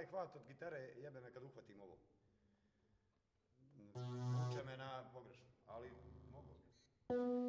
taj hvat od gitare jebe me kad uhvatim ovo. Vuče me na pogrešno, ali mogu.